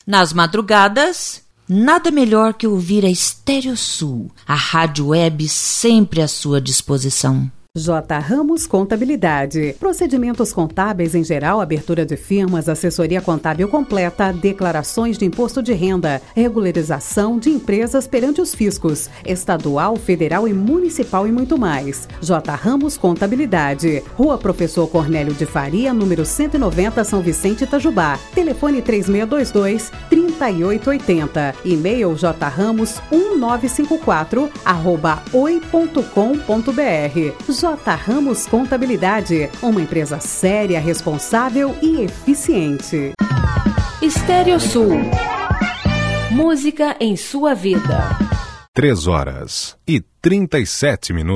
Nas madrugadas, nada melhor que ouvir a Estéreo Sul, a rádio web sempre à sua disposição. J. Ramos Contabilidade. Procedimentos contábeis em geral, abertura de firmas, assessoria contábil completa, declarações de imposto de renda, regularização de empresas perante os fiscos, estadual, federal e municipal e muito mais. J. Ramos Contabilidade. Rua Professor Cornélio de Faria, número 190, São Vicente, Itajubá. Telefone 3622-3880. E-mail jramos1954@oi.com.br. J. Ramos Contabilidade, uma empresa séria, responsável e eficiente. Estéreo Sul. Música em sua vida. 3h37.